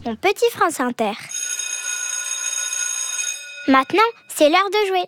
mon petit France Inter. Maintenant, c'est l'heure de jouer.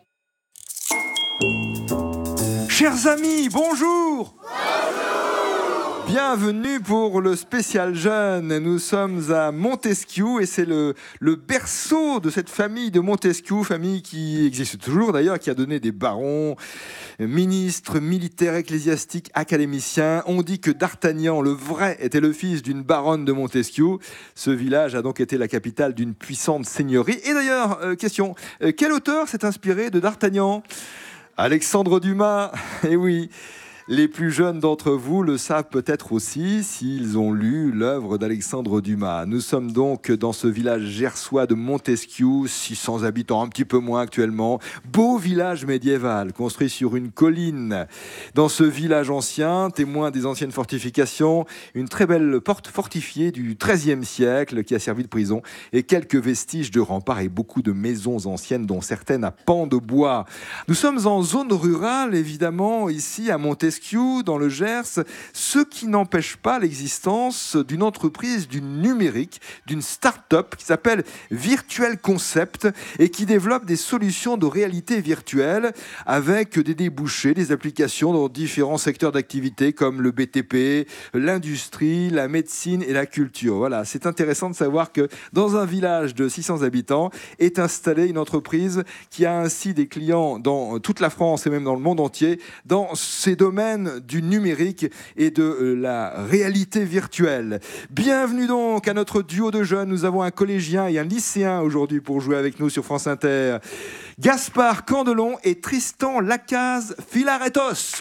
Chers amis, bonjour. Bienvenue pour le spécial jeune. Nous sommes à Montesquiou et c'est le berceau de cette famille de Montesquiou, famille qui existe toujours d'ailleurs, qui a donné des barons, ministres, militaires, ecclésiastiques, académiciens. On dit que D'Artagnan, le vrai, était le fils d'une baronne de Montesquiou. Ce village a donc été la capitale d'une puissante seigneurie. Et d'ailleurs, question, quel auteur s'est inspiré de D'Artagnan ? Alexandre Dumas, eh oui. Les plus jeunes d'entre vous le savent peut-être aussi s'ils ont lu l'œuvre d'Alexandre Dumas. Nous sommes donc dans ce village gersois de Montesquiou, 600 habitants, un petit peu moins actuellement. Beau village médiéval, construit sur une colline. Dans ce village ancien, témoin des anciennes fortifications, une très belle porte fortifiée du XIIIe siècle qui a servi de prison et quelques vestiges de remparts et beaucoup de maisons anciennes dont certaines à pans de bois. Nous sommes en zone rurale, évidemment, ici à Montesquiou, dans le Gers, ce qui n'empêche pas l'existence d'une entreprise du numérique, d'une start-up qui s'appelle Virtuel Concept et qui développe des solutions de réalité virtuelle avec des débouchés, des applications dans différents secteurs d'activité comme le BTP, l'industrie, la médecine et la culture. Voilà, c'est intéressant de savoir que dans un village de 600 habitants est installée une entreprise qui a ainsi des clients dans toute la France et même dans le monde entier dans ces domaines du numérique et de la réalité virtuelle. Bienvenue donc à notre duo de jeunes. Nous avons un collégien et un lycéen aujourd'hui pour jouer avec nous sur France Inter. Gaspard Candelon et Tristan Lacaze Filaretos.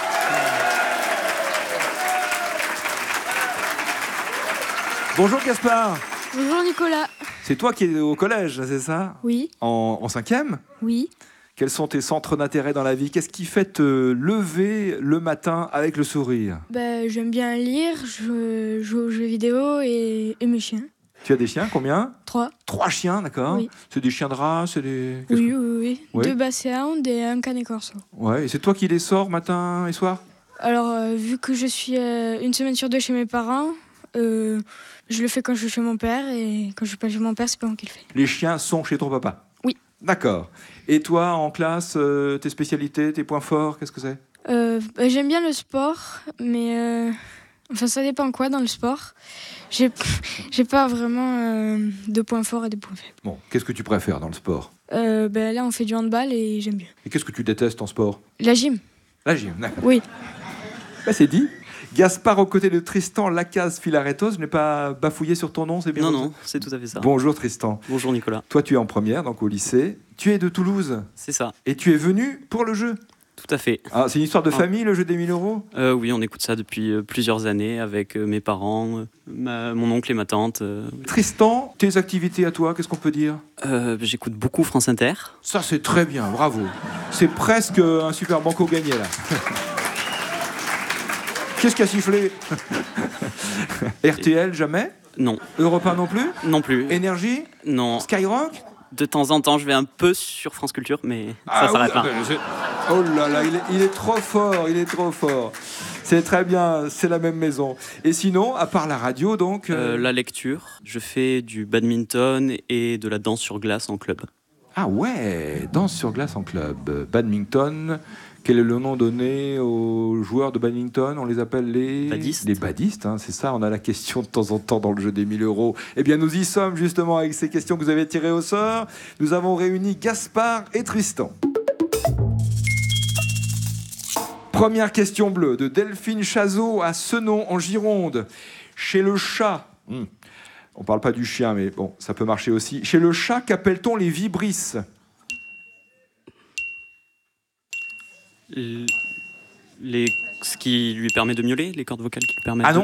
Bonjour Gaspard. Bonjour Nicolas. C'est toi qui es au collège, c'est ça ? Oui. En 5e ? Oui. Quels sont tes centres d'intérêt dans la vie ? Qu'est-ce qui fait te lever le matin avec le sourire ? J'aime bien lire, je joue aux jeux vidéo et mes chiens. Tu as des chiens, combien ? 3. 3 chiens, d'accord. Oui. C'est des chiens de race, c'est des... Oui. Oui. 2 Basset Hound et un Canet Corso. Ouais, et c'est toi qui les sors matin et soir ? Alors, vu que je suis une semaine sur 2 chez mes parents, je le fais quand je suis chez mon père et quand je suis pas chez mon père, c'est pas moi qui le fais. Les chiens sont chez ton papa ? Oui. D'accord. Et toi, en classe, tes spécialités, tes points forts, qu'est-ce que c'est ? J'aime bien le sport, mais ça dépend quoi dans le sport. J'ai pas vraiment de points forts et de points faibles. Bon, qu'est-ce que tu préfères dans le sport ? Là, on fait du handball et j'aime bien. Et qu'est-ce que tu détestes en sport ? La gym. La gym, d'accord. Oui. C'est dit. Gaspard aux côtés de Tristan Lacaze Filaretos. Je n'ai pas bafouillé sur ton nom, c'est bien ? Non, c'est tout à fait ça. Bonjour Tristan. Bonjour Nicolas. Toi, tu es en première, donc au lycée. Tu es de Toulouse. C'est ça. Et tu es venu pour le jeu. Tout à fait. Ah, c'est une histoire de famille, le jeu des 1000 euros ? Oui, on écoute ça depuis plusieurs années avec mes parents, mon oncle et ma tante. Tristan, tes activités à toi, qu'est-ce qu'on peut dire ? J'écoute beaucoup France Inter. Ça, c'est très bien, bravo. C'est presque un super banco gagné, là. Qu'est-ce qui a sifflé ? RTL, jamais ? Non. Europe 1 non plus ? Non plus. Énergie ? Non. Skyrock ? De temps en temps, je vais un peu sur France Culture, mais ça s'arrête là. Oh là là, il est trop fort, il est trop fort. C'est très bien, c'est la même maison. Et sinon, à part la radio, donc... La lecture. Je fais du badminton et de la danse sur glace en club. Ah ouais, danse sur glace en club. Badminton... Quel est le nom donné aux joueurs de badminton ? On les appelle les badistes. Les badistes, hein, c'est ça. On a la question de temps en temps dans le jeu des 1000 euros. Eh bien, nous y sommes justement avec ces questions que vous avez tirées au sort. Nous avons réuni Gaspard et Tristan. Première question bleue de Delphine Chazot à Senon en Gironde. Chez le chat, on parle pas du chien, mais bon, ça peut marcher aussi. Chez le chat, qu'appelle-t-on les vibrisses ? Ce qui lui permet de miauler, les cordes vocales qui lui permettent Ah non,